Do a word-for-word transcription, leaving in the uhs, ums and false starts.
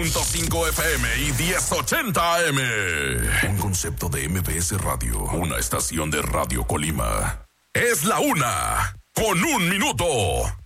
punto cinco F M y diez ochenta A M. Un concepto de M B S Radio, una estación de Radio Colima. Es la una, con un minuto.